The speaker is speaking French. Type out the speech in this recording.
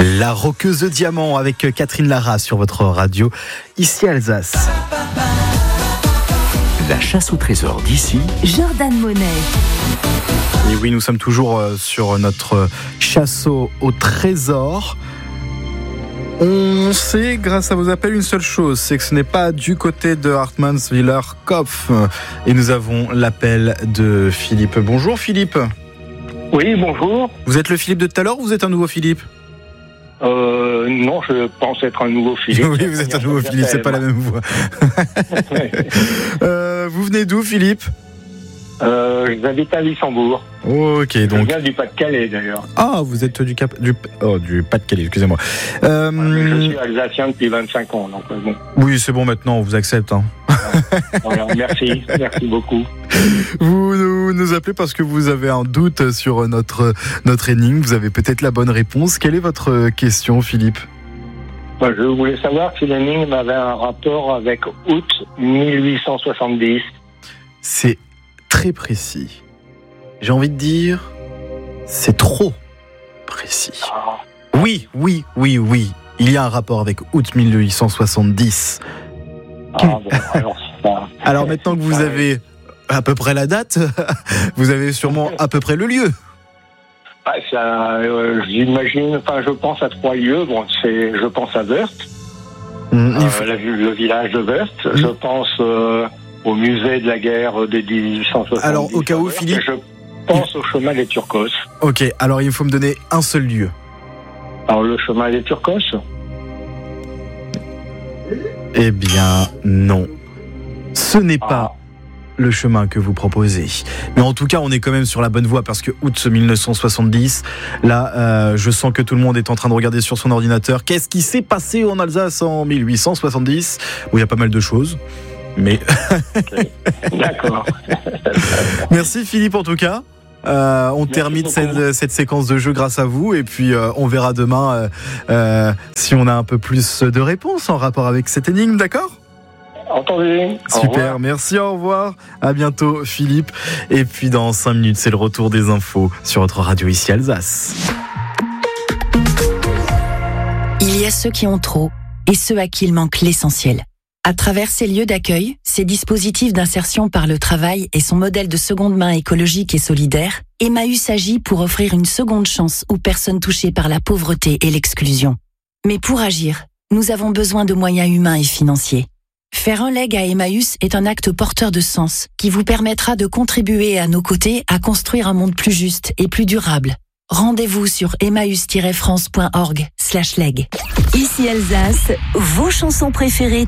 La roqueuse de diamant avec Catherine Lara sur votre radio, ici Alsace. La chasse au trésor d'ici, Jordan Monet. Et oui, nous sommes toujours sur notre chasse au trésor. On sait, grâce à vos appels, une seule chose, c'est que ce n'est pas du côté de Hartmannswiller Kopf. Et nous avons l'appel de Philippe. Bonjour Philippe. Oui, bonjour. Vous êtes le Philippe de tout à l'heure ou vous êtes un nouveau Philippe ? Non, je pense être un nouveau Philippe. Oui, vous êtes un nouveau Philippe, c'est pas la même voix. Vous venez d'où, Philippe ? J'habite à Luxembourg. Ok, donc. Je viens du Pas-de-Calais, d'ailleurs. Ah, vous êtes du Pas-de-Calais, excusez-moi. Je suis alsacien depuis 25 ans, donc bon. Oui, c'est bon maintenant, on vous accepte. Hein. Voilà, merci beaucoup. Vous nous appelez parce que vous avez un doute sur notre énigme. Vous avez peut-être la bonne réponse. Quelle est votre question, Philippe ? Je voulais savoir si l'énigme avait un rapport avec août 1870. C'est très précis. J'ai envie de dire, c'est trop précis. Oui. Il y a un rapport avec août 1870. Alors maintenant que vous avez à peu près la date, vous avez sûrement à peu près le lieu. J'imagine, je pense à 3 lieux. Bon, je pense à Wörth, le village de Wörth. Je pense au musée de la guerre de 1870. Alors, au cas où, Philippe... Je pense au chemin des Turcos. Ok, alors il faut me donner un seul lieu. Alors, le chemin des Turcos ? Eh bien, non. Ce n'est pas le chemin que vous proposez. Mais en tout cas, on est quand même sur la bonne voie parce que août 1970, là, je sens que tout le monde est en train de regarder sur son ordinateur. Qu'est-ce qui s'est passé en Alsace en 1870 ? Où il y a pas mal de choses. Mais okay. D'accord. Merci Philippe en tout cas. On termine cette séquence de jeu grâce à vous et puis on verra demain si on a un peu plus de réponses en rapport avec cette énigme, d'accord ? Entendu. Super, merci, au revoir. À bientôt Philippe. Et puis dans 5 minutes, c'est le retour des infos sur votre radio ici Alsace. Il y a ceux qui ont trop et ceux à qui il manque l'essentiel. À travers ces lieux d'accueil, ces dispositifs d'insertion par le travail et son modèle de seconde main écologique et solidaire, Emmaüs agit pour offrir une seconde chance aux personnes touchées par la pauvreté et l'exclusion. Mais pour agir, nous avons besoin de moyens humains et financiers. Faire un leg à Emmaüs est un acte porteur de sens qui vous permettra de contribuer à nos côtés à construire un monde plus juste et plus durable. Rendez-vous sur emmaüs-france.org/leg. Ici Alsace, vos chansons préférées